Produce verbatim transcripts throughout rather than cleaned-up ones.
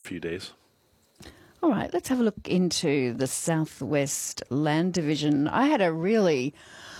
few days. All right, let's have a look into the Southwest Land Division. I had a really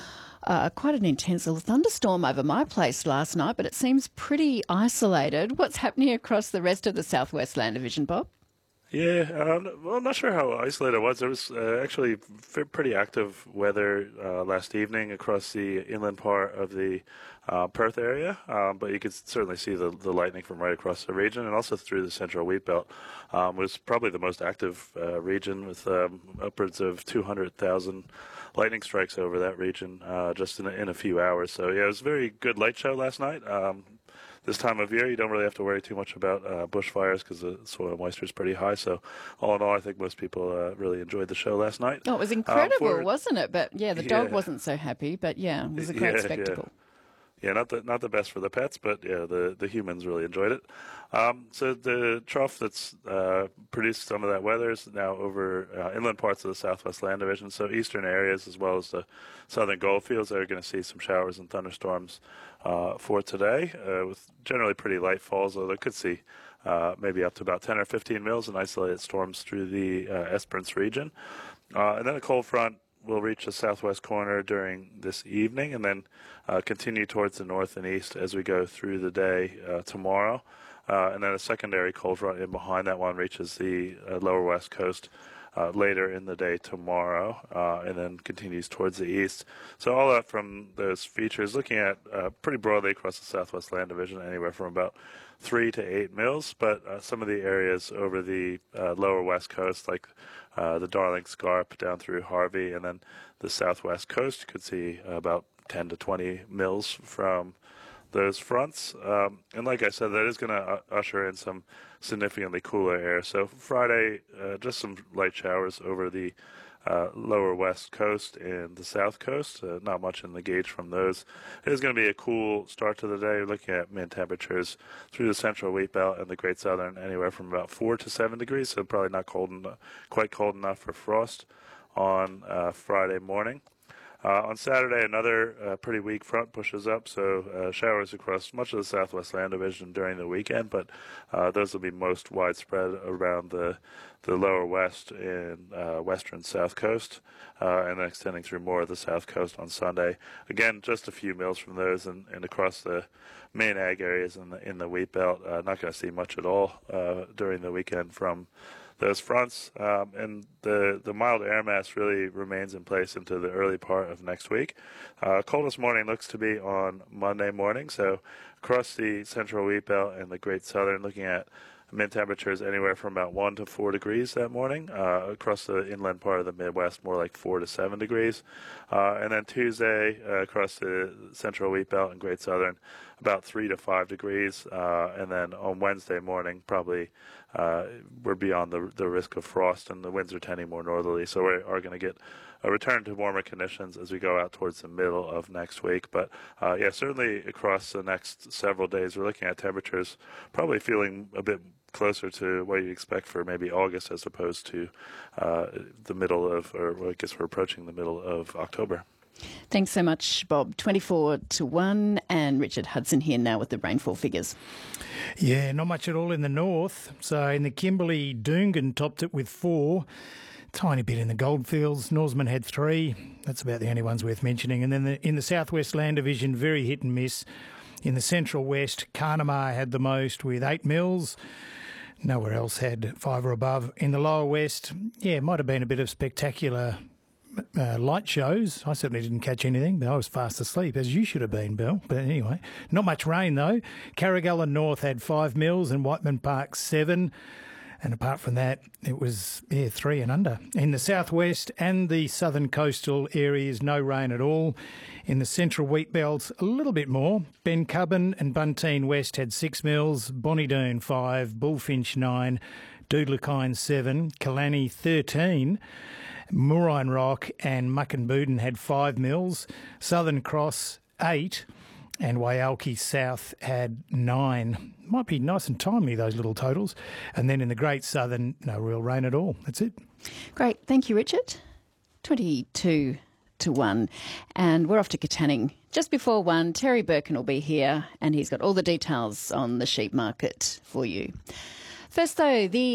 uh, quite an intense little thunderstorm over my place last night, but it seems pretty isolated. What's happening across the rest of the Southwest Land Division, Bob? Yeah, um, well, I'm not sure how isolated it was. There was uh, actually f- pretty active weather uh, last evening across the inland part of the uh, Perth area, um, but you could certainly see the, the lightning from right across the region and also through the central wheat belt. Um, it was probably the most active uh, region with um, upwards of two hundred thousand lightning strikes over that region uh, just in a, in a few hours. So, yeah, it was a very good light show last night. Um, This time of year, you don't really have to worry too much about uh, bushfires because the soil moisture is pretty high. So, all in all, I think most people uh, really enjoyed the show last night. Oh, it was incredible, um, for, wasn't it? But yeah, the dog yeah. wasn't so happy. But yeah, it was a great Yeah, spectacle. Yeah. Yeah, not the not the best for the pets, but yeah, the, the humans really enjoyed it. Um, so the trough that's uh, produced some of that weather is now over uh, inland parts of the Southwest Land Division, so eastern areas as well as the southern goldfields that are going to see some showers and thunderstorms uh, for today, uh, with generally pretty light falls, although they could see uh, maybe up to about ten or fifteen mils in isolated storms through the uh, Esperance region. Uh, and then a cold front will reach the southwest corner during this evening and then uh, continue towards the north and east as we go through the day uh, tomorrow. Uh, and then a secondary cold front in behind that one reaches the uh, lower west coast uh, later in the day tomorrow uh, and then continues towards the east. So all that from those features, looking at uh, pretty broadly across the Southwest Land Division, anywhere from about three to eight mils, but uh, some of the areas over the uh, lower west coast, like uh, the Darling Scarp down through Harvey, and then the southwest coast, could see about ten to twenty mils from those fronts. Um, and like I said, that is going to uh, usher in some significantly cooler air. So Friday, uh, just some light showers over the Uh, lower west coast and the south coast. Uh, not much in the gauge from those. It is going to be a cool start to the day. We're looking at min temperatures through the central wheat belt and the Great Southern anywhere from about four to seven degrees, so probably not cold enough, quite cold enough for frost on uh, Friday morning. Uh, on Saturday, another uh, pretty weak front pushes up, so uh, showers across much of the Southwest Land Division during the weekend, but uh, those will be most widespread around the the lower west and uh, western south coast, uh, and then extending through more of the south coast on Sunday. Again, just a few mils from those, and, and across the main ag areas in the in the wheat belt. Uh, not going to see much at all uh, during the weekend from those fronts, um, and the, the mild air mass really remains in place into the early part of next week. Uh, coldest morning looks to be on Monday morning, so across the central wheat belt and the Great Southern, looking at min temperatures anywhere from about one to four degrees that morning. Uh, across the inland part of the Midwest, more like four to seven degrees. Uh, and then Tuesday, uh, across the central wheat belt and Great Southern, about three to five degrees. Uh, and then on Wednesday morning, probably uh, we're beyond the the risk of frost, and the winds are tending more northerly. So we are going to get a return to warmer conditions as we go out towards the middle of next week. But uh, yeah, certainly across the next several days, we're looking at temperatures probably feeling a bit closer to what you expect for maybe August as opposed to uh, the middle of, or well, I guess we're approaching the middle of October. Thanks so much, Bob. twenty-four to one, and Richard Hudson here now with the rainfall figures. Yeah, not much at all in the north. So in the Kimberley, Doongan topped it with four. Tiny bit in the Goldfields. Norseman had three. That's about the only ones worth mentioning. And then the, in the Southwest Land Division, very hit and miss. In the Central West, Carnamah had the most with eight mils. Nowhere else had five or above. In the Lower West, yeah, it might have been a bit of spectacular uh, light shows. I certainly didn't catch anything, but I was fast asleep, as you should have been, Bill. But anyway, not much rain, though. Carrigalla North had five mils and Whiteman Park seven. And apart from that, it was, yeah, three and under. In the southwest and the southern coastal areas, no rain at all. In the central wheat belts, a little bit more. Bencubbin and Bunteen West had six mils, Bonnydoon five, Bullfinch nine, Doodlakine seven, Killanny thirteen, Moorine Rock and Muckenbooden had five mils, Southern Cross eight, and Waialki South had nine. Might be nice and timely, those little totals. And then in the Great Southern, no real rain at all. That's it. Great. Thank you, Richard. twenty-two to one. And we're off to Katanning. Just before one, Terry Birkin will be here, and he's got all the details on the sheep market for you. First, though, the